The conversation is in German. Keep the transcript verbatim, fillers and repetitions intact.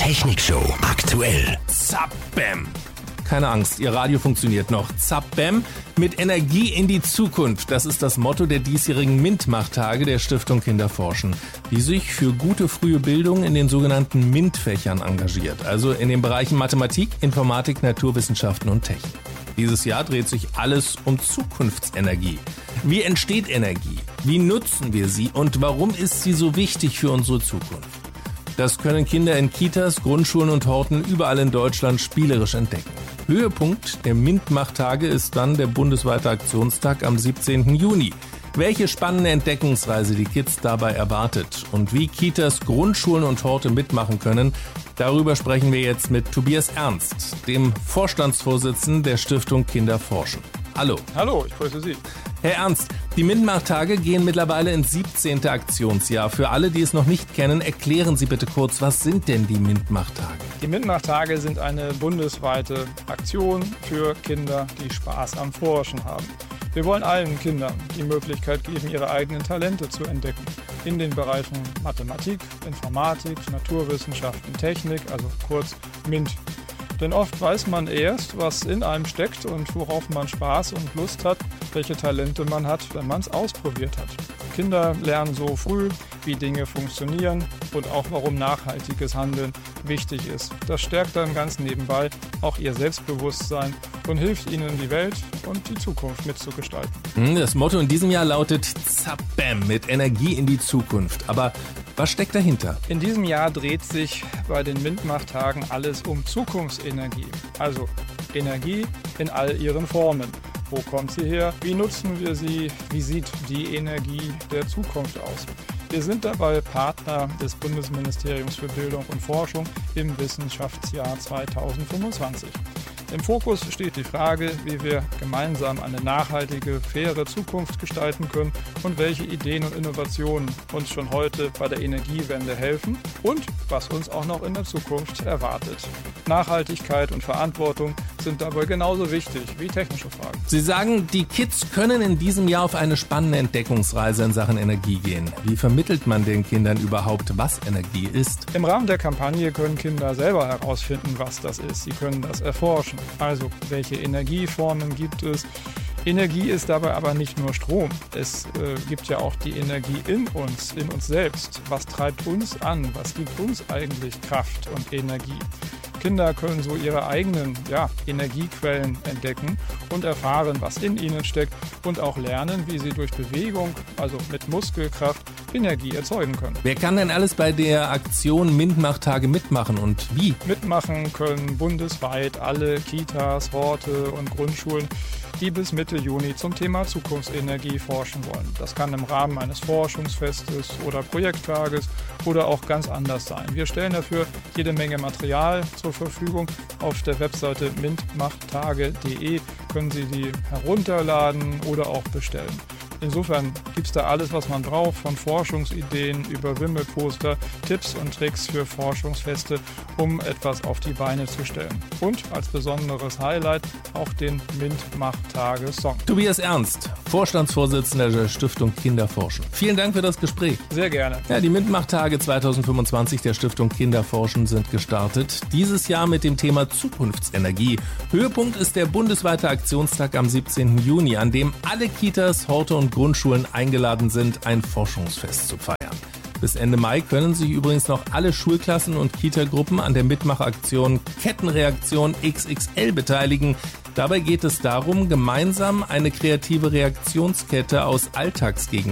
Technikshow aktuell. Zapp, bam. Keine Angst, Ihr Radio funktioniert noch. Zapp, bam, mit Energie in die Zukunft. Das ist das Motto der diesjährigen MINT-Mach-Tage der Stiftung Kinderforschen, die sich für gute frühe Bildung in den sogenannten MINT-Fächern engagiert. Also in den Bereichen Mathematik, Informatik, Naturwissenschaften und Technik. Dieses Jahr dreht sich alles um Zukunftsenergie. Wie entsteht Energie? Wie nutzen wir sie? Und warum ist sie so wichtig für unsere Zukunft? Das können Kinder in Kitas, Grundschulen und Horten überall in Deutschland spielerisch entdecken. Höhepunkt der MINT-Mach-Tage ist dann der bundesweite Aktionstag am siebzehnten Juni. Welche spannende Entdeckungsreise die Kids dabei erwartet und wie Kitas, Grundschulen und Horte mitmachen können, darüber sprechen wir jetzt mit Tobias Ernst, dem Vorstandsvorsitzenden der Stiftung Kinderforschen. Hallo. Hallo, ich grüße Sie. Herr Ernst, die MINT-Mach-Tage gehen mittlerweile ins siebzehnte Aktionsjahr. Für alle, die es noch nicht kennen, erklären Sie bitte kurz, was sind denn die MINT-Mach-Tage? Die MINT-Mach-Tage sind eine bundesweite Aktion für Kinder, die Spaß am Forschen haben. Wir wollen allen Kindern die Möglichkeit geben, ihre eigenen Talente zu entdecken. In den Bereichen Mathematik, Informatik, Naturwissenschaften, Technik, also kurz MINT. Denn oft weiß man erst, was in einem steckt und worauf man Spaß und Lust hat, welche Talente man hat, wenn man es ausprobiert hat. Kinder lernen so früh, wie Dinge funktionieren und auch warum nachhaltiges Handeln wichtig ist. Das stärkt dann ganz nebenbei auch ihr Selbstbewusstsein und hilft ihnen, die Welt und die Zukunft mitzugestalten. Das Motto in diesem Jahr lautet Zapp, bam, mit Energie in die Zukunft. Aber was steckt dahinter? In diesem Jahr dreht sich bei den MINT-Mach-Tagen alles um Zukunftsenergie. Also Energie in all ihren Formen. Wo kommt sie her? Wie nutzen wir sie? Wie sieht die Energie der Zukunft aus? Wir sind dabei Partner des Bundesministeriums für Bildung und Forschung im Wissenschaftsjahr zweitausendfünfundzwanzig. Im Fokus steht die Frage, wie wir gemeinsam eine nachhaltige, faire Zukunft gestalten können und welche Ideen und Innovationen uns schon heute bei der Energiewende helfen und was uns auch noch in der Zukunft erwartet. Nachhaltigkeit und Verantwortung sind dabei genauso wichtig wie technische Fragen. Sie sagen, die Kids können in diesem Jahr auf eine spannende Entdeckungsreise in Sachen Energie gehen. Wie vermittelt man den Kindern überhaupt, was Energie ist? Im Rahmen der Kampagne können Kinder selber herausfinden, was das ist. Sie können das erforschen. Also, welche Energieformen gibt es? Energie ist dabei aber nicht nur Strom. Es äh, gibt ja auch die Energie in uns, in uns selbst. Was treibt uns an? Was gibt uns eigentlich Kraft und Energie? Kinder können so ihre eigenen ja, Energiequellen entdecken und erfahren, was in ihnen steckt und auch lernen, wie sie durch Bewegung, also mit Muskelkraft, Energie erzeugen können. Wer kann denn alles bei der Aktion MINT-Mach-Tage mitmachen und wie? Mitmachen können bundesweit alle Kitas, Horte und Grundschulen, die bis Mitte Juni zum Thema Zukunftsenergie forschen wollen. Das kann im Rahmen eines Forschungsfestes oder Projekttages oder auch ganz anders sein. Wir stellen dafür jede Menge Material zur Verfügung. Auf der Webseite mintmachtage punkt de können Sie die herunterladen oder auch bestellen. Insofern gibt es da alles, was man braucht, von Forschungsideen über Wimmelposter, Tipps und Tricks für Forschungsfeste, um etwas auf die Beine zu stellen. Und als besonderes Highlight auch den MINT-Mach-Tage-Song. Tobias Ernst, Vorstandsvorsitzender der Stiftung Kinderforschen. Vielen Dank für das Gespräch. Sehr gerne. Ja, die MINT-Mach-Tage zweitausendfünfundzwanzig der Stiftung Kinderforschen sind gestartet. Dieses Jahr mit dem Thema Zukunftsenergie. Höhepunkt ist der bundesweite Aktionstag am siebzehnten Juni, an dem alle Kitas, Horte und Grundschulen eingeladen sind, ein Forschungsfest zu feiern. Bis Ende Mai können sich übrigens noch alle Schulklassen und Kitagruppen an der Mitmachaktion Kettenreaktion X X L beteiligen. Dabei geht es darum, gemeinsam eine kreative Reaktionskette aus Alltagsgegenständen